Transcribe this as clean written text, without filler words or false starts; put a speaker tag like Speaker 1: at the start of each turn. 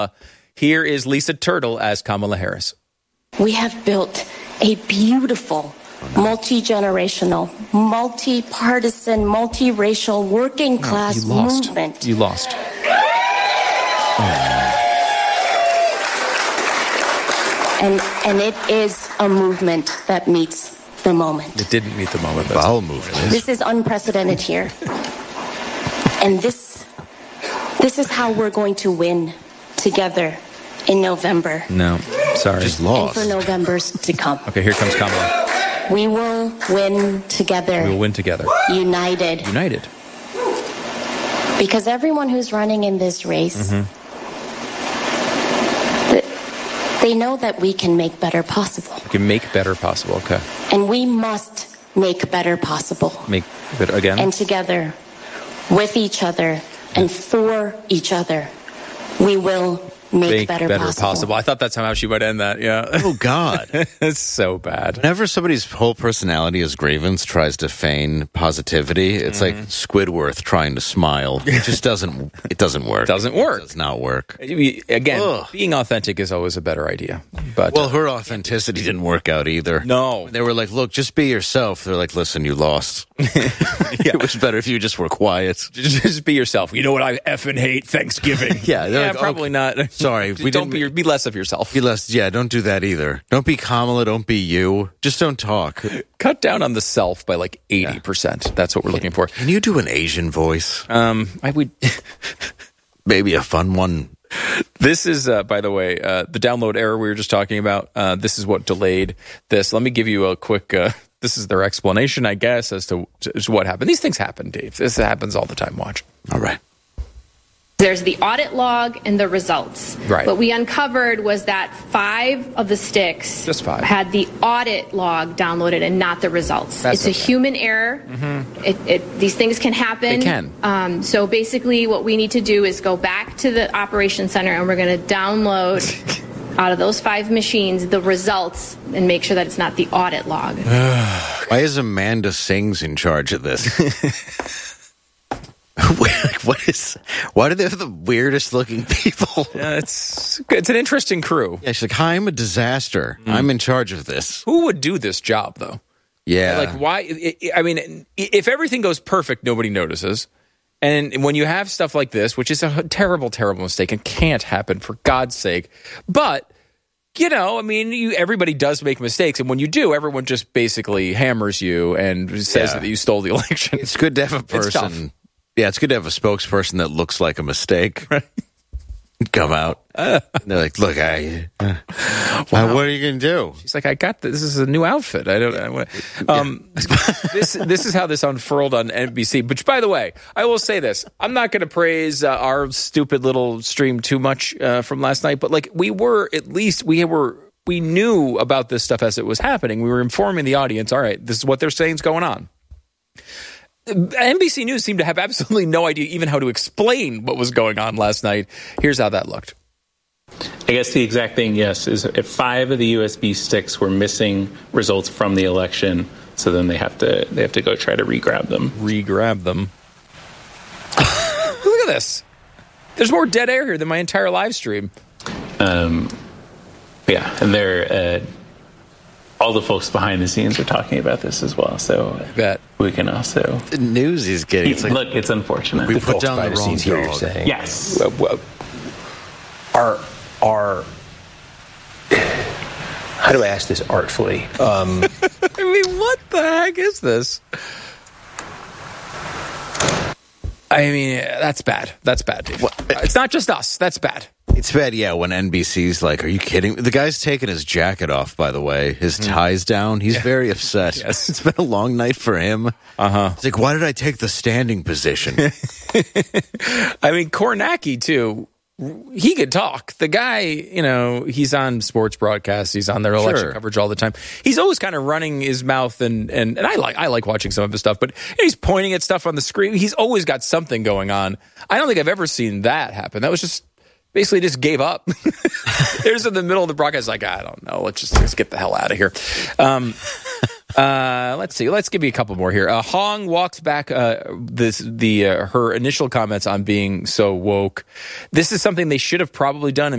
Speaker 1: Here is Lisa Turtle as Kamala Harris.
Speaker 2: We have built a beautiful, multi-generational, multi-partisan, multi-racial, working class movement.
Speaker 1: You lost.
Speaker 2: And it is a movement that meets the moment.
Speaker 1: It didn't meet the moment.
Speaker 3: Bowel movement.
Speaker 2: This is unprecedented here. And this is how we're going to win together in November.
Speaker 1: No, sorry.
Speaker 3: Just lost.
Speaker 2: And for Novembers to come.
Speaker 1: Okay, here comes Kamala.
Speaker 2: We will win together.
Speaker 1: We will win together.
Speaker 2: United.
Speaker 1: United.
Speaker 2: Because everyone who's running in this race, they know that we can make better possible.
Speaker 1: We can make better possible, okay.
Speaker 2: And we must make better possible.
Speaker 1: Make better, again?
Speaker 2: And together, with each other, and for each other, we will make better possible.
Speaker 1: I thought that's how she might end that, yeah.
Speaker 3: Oh, God.
Speaker 1: It's so bad.
Speaker 3: Whenever somebody's whole personality is grievance tries to feign positivity, it's like Squidward trying to smile. It just doesn't work.
Speaker 1: It does
Speaker 3: not work.
Speaker 1: Again, being authentic is always a better idea. But
Speaker 3: well, her authenticity didn't work out either.
Speaker 1: No.
Speaker 3: They were like, look, just be yourself. They're like, listen, you lost. It was better if you just were quiet.
Speaker 1: Just be yourself. You know what I effing hate? Thanksgiving.
Speaker 3: Yeah, like,
Speaker 1: probably not.
Speaker 3: Sorry,
Speaker 1: be less of yourself.
Speaker 3: Be less. Yeah, don't do that either. Don't be Kamala. Don't be you. Just don't talk.
Speaker 1: Cut down on the self by like 80%. Yeah. That's what we're looking for.
Speaker 3: Can you do an Asian voice?
Speaker 1: I would.
Speaker 3: Maybe a fun one.
Speaker 1: This is, by the way, the download error we were just talking about. This is what delayed this. Let me give you a quick. This is their explanation, I guess, as to what happened. These things happen, Dave. This happens all the time. Watch.
Speaker 3: All right.
Speaker 4: There's the audit log and the results.
Speaker 1: Right.
Speaker 4: What we uncovered was that 5 of the sticks
Speaker 1: just 5
Speaker 4: had the audit log downloaded and not the results. It's a human error. These things can happen.
Speaker 1: They can.
Speaker 4: So basically what we need to do is go back to the operations center and we're going to download out of those 5 machines the results and make sure that it's not the audit log.
Speaker 3: Why is Amanda Sings in charge of this? Why do they have the weirdest looking people?
Speaker 1: Yeah, it's an interesting crew.
Speaker 3: Yeah, she's like, hi, I'm a disaster. I'm in charge of this.
Speaker 1: Who would do this job, though?
Speaker 3: Yeah.
Speaker 1: Like, why? I mean, if everything goes perfect, nobody notices. And when you have stuff like this, which is a terrible, terrible mistake and can't happen, for God's sake. But, you know, I mean, everybody does make mistakes. And when you do, everyone just basically hammers you and says that you stole the election.
Speaker 3: It's good to have a person. Yeah, it's good to have a spokesperson that looks like a mistake. Right. Come out. And they're like, look, what are you going to do?
Speaker 1: She's like, I got this. This is a new outfit. This is how this unfurled on NBC. Which, by the way, I will say this. I'm not going to praise our stupid little stream too much from last night. But, like, we knew about this stuff as it was happening. We were informing the audience, all right, this is what they're saying is going on. NBC News seemed to have absolutely no idea even how to explain what was going on last night. Here's how that looked.
Speaker 5: I guess the exact thing, yes, is if 5 of the USB sticks were missing results from the election, so then they have to go try to re-grab them.
Speaker 1: Re-grab them. Look at this. There's more dead air here than my entire live stream.
Speaker 5: Yeah, and they're all the folks behind the scenes are talking about this as well, so
Speaker 1: I bet
Speaker 5: we can also.
Speaker 3: The news is getting.
Speaker 5: It's like, look, it's unfortunate.
Speaker 3: We put down the wrong
Speaker 6: here. You're saying.
Speaker 5: Yes.
Speaker 6: Are how do I ask this artfully?
Speaker 1: I mean, what the heck is this? I mean, that's bad. That's bad, dude. It's not just us. That's bad.
Speaker 3: It's bad, yeah, when NBC's like, are you kidding? The guy's taking his jacket off, by the way. His tie's down. He's very upset.
Speaker 1: Yes.
Speaker 3: It's been a long night for him. It's like, why did I take the standing position?
Speaker 1: I mean, Kornacki, too. He could talk. The guy, you know, he's on sports broadcasts. He's on their election coverage all the time. He's always kind of running his mouth, and I like watching some of his stuff, but he's pointing at stuff on the screen. He's always got something going on. I don't think I've ever seen that happen. That was just basically just gave up. There's in the middle of the broadcast, like, I don't know. Let's get the hell out of here. Let's see. Let's give you a couple more here. Hong walks back her initial comments on being so woke. This is something they should have probably done